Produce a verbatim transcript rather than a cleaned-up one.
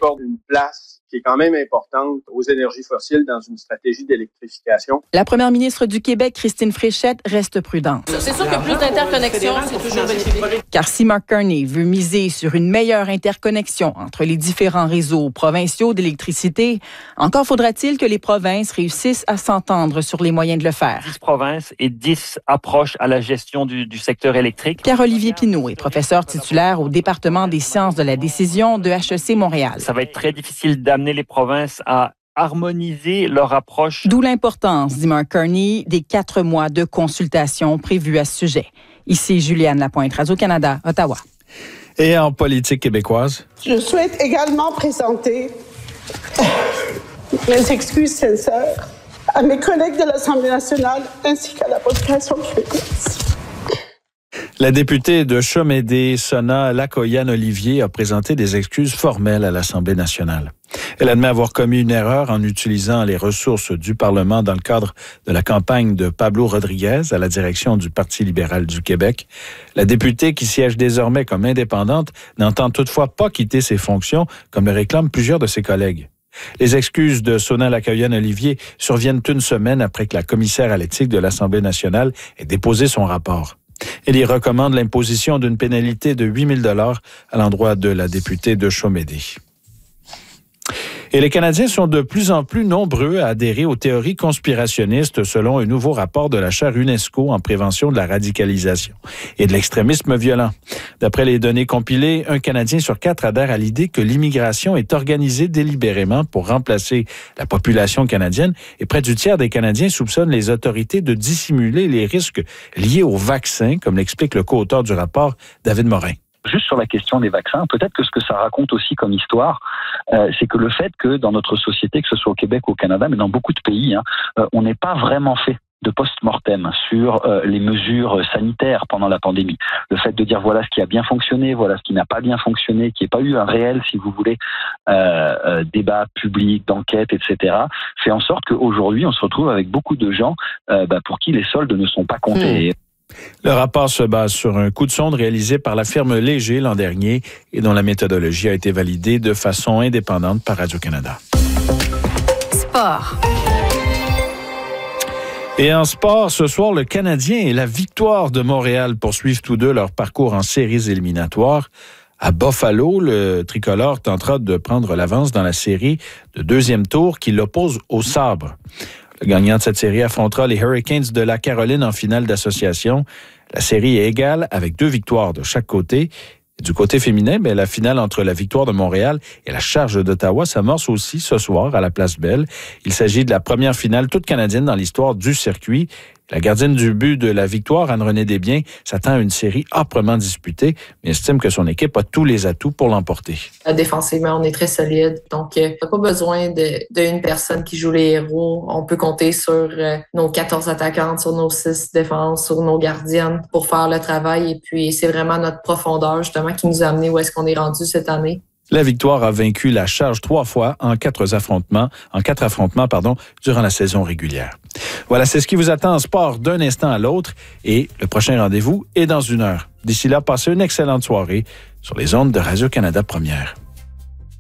accorde une place qui est quand même importante aux énergies fossiles dans une stratégie d'électrification. La première ministre du Québec, Christine Fréchette, reste prudente. C'est sûr que plus d'interconnexion, c'est toujours bénéfique. Car si Mark Carney veut miser sur une meilleure interconnexion entre les différents réseaux provinciaux d'électricité, encore faudra-t-il que les provinces réussissent à s'entendre sur les moyens de le faire. dix provinces et dix approches à la gestion du, du secteur électrique. Pierre-Olivier Pinault est professeur titulaire au département des sciences de la décision de H E C Montréal. Ça va être très difficile d'amener les provinces à harmoniser leur approche. D'où l'importance, dit Mark Carney, des quatre mois de consultation prévus à ce sujet. Ici Juliane Lapointe, Radio-Canada, Ottawa. Et en politique québécoise? Je souhaite également présenter mes excuses sincères à mes collègues de l'Assemblée nationale ainsi qu'à la population québécoise. La députée de Chaumédé, Sona Lacoyan-Olivier, a présenté des excuses formelles à l'Assemblée nationale. Elle admet avoir commis une erreur en utilisant les ressources du Parlement dans le cadre de la campagne de Pablo Rodriguez à la direction du Parti libéral du Québec. La députée, qui siège désormais comme indépendante, n'entend toutefois pas quitter ses fonctions, comme le réclament plusieurs de ses collègues. Les excuses de Sona Lacoyan-Olivier surviennent une semaine après que la commissaire à l'éthique de l'Assemblée nationale ait déposé son rapport. Elle y recommande l'imposition d'une pénalité de huit mille dollars à l'endroit de la députée de Chaumédé. Et les Canadiens sont de plus en plus nombreux à adhérer aux théories conspirationnistes selon un nouveau rapport de la chaire UNESCO en prévention de la radicalisation et de l'extrémisme violent. D'après les données compilées, un Canadien sur quatre adhère à l'idée que l'immigration est organisée délibérément pour remplacer la population canadienne et près du tiers des Canadiens soupçonnent les autorités de dissimuler les risques liés au vaccin, comme l'explique le co-auteur du rapport, David Morin. Juste sur la question des vaccins, peut-être que ce que ça raconte aussi comme histoire, euh, c'est que le fait que dans notre société, que ce soit au Québec ou au Canada, mais dans beaucoup de pays, hein, euh, on n'est pas vraiment fait de post-mortem sur euh, les mesures sanitaires pendant la pandémie. Le fait de dire voilà ce qui a bien fonctionné, voilà ce qui n'a pas bien fonctionné, qui n'y ait pas eu un réel, si vous voulez, euh, euh, débat public, d'enquête, et cetera, fait en sorte qu'aujourd'hui, on se retrouve avec beaucoup de gens euh, bah, pour qui les soldes ne sont pas comptés. Mmh. Le rapport se base sur un coup de sonde réalisé par la firme Léger l'an dernier et dont la méthodologie a été validée de façon indépendante par Radio-Canada. Sport. Et en sport, ce soir, le Canadien et la Victoire de Montréal poursuivent tous deux leur parcours en séries éliminatoires. À Buffalo, le tricolore tentera de prendre l'avance dans la série de deuxième tour qui l'oppose au Sabre. Le gagnant de cette série affrontera les Hurricanes de la Caroline en finale d'association. La série est égale avec deux victoires de chaque côté. Et du côté féminin, bien, la finale entre la Victoire de Montréal et la Charge d'Ottawa s'amorce aussi ce soir à la Place Belle. Il s'agit de la première finale toute canadienne dans l'histoire du circuit. La gardienne du but de la Victoire, Anne-Renée Desbiens, s'attend à une série âprement disputée, mais estime que son équipe a tous les atouts pour l'emporter. Défensivement, on est très solide, donc euh, on n'a pas besoin d'une personne qui joue les héros. On peut compter sur euh, nos quatorze attaquantes, sur nos six défenses, sur nos gardiennes pour faire le travail. Et puis, c'est vraiment notre profondeur, justement, qui nous a amené où est-ce qu'on est rendu cette année. La Victoire a vaincu la Charge trois fois en quatre affrontements, en quatre affrontements, pardon, durant la saison régulière. Voilà, c'est ce qui vous attend en sport d'un instant à l'autre et le prochain rendez-vous est dans une heure. D'ici là, passez une excellente soirée sur les ondes de Radio-Canada Première.